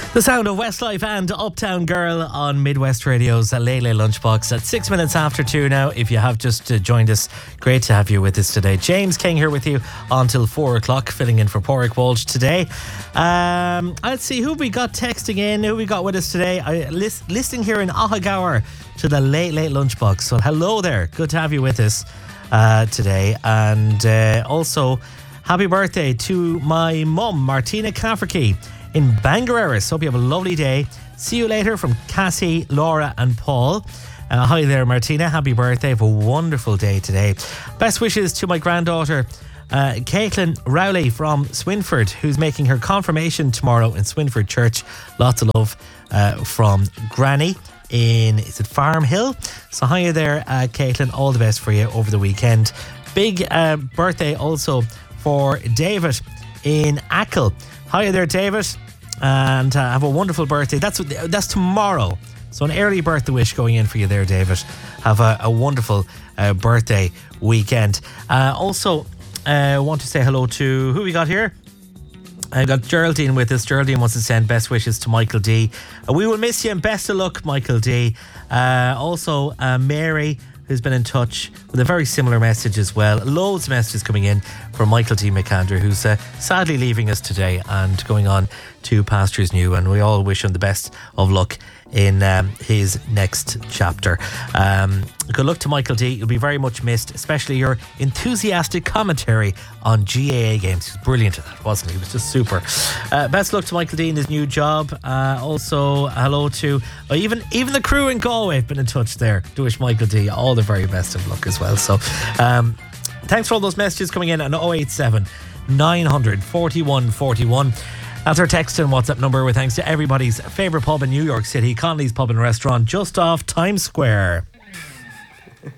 The sound of Westlife and Uptown Girl on Midwest Radio's Late Late Lunchbox at 6 minutes after 2 now. If you have just joined us, great to have you with us today. James King here with you until 4 o'clock, filling in for Porrick Walsh today. Let's see who we got texting in, who we got with us today. Listening here in Ahagaur to the Late Late Lunchbox. So hello there, good to have you with us today. And also, happy birthday to my mum, Martina Cafferkey, in Bangareras. Hope you have a lovely day. See you later from Cassie, Laura and Paul. Hi there, Martina. Happy birthday. Have a wonderful day today. Best wishes to my granddaughter, Caitlin Rowley from Swinford, who's making her confirmation tomorrow in Swinford Church. Lots of love from Granny in, is it Farm Hill? So hi there, Caitlin. All the best for you over the weekend. Big birthday also for David in Achill. Hi there, David, and have a wonderful birthday. That's tomorrow, so an early birthday wish going in for you there, David. Have a wonderful birthday weekend. Also, want to say hello to who we got here. I got Geraldine with us. Geraldine wants to send best wishes to Michael D. We will miss you and best of luck, Michael D. Also, Mary, who's been in touch with a very similar message as well. Loads of messages coming in from Michael D. McAnder, who's sadly leaving us today and going on to pastures new, and we all wish him the best of luck in his next chapter. Good luck to Michael D. You'll be very much missed, especially your enthusiastic commentary on GAA games. He was brilliant at that, wasn't he? He was just super. Best luck to Michael D in his new job. Also, hello to even the crew in Galway have been in touch there to wish Michael D all the very best of luck as well. So thanks for all those messages coming in on 087 900 41 41. That's our text and WhatsApp number, with thanks to everybody's favourite pub in New York City, Connolly's Pub and Restaurant, just off Times Square.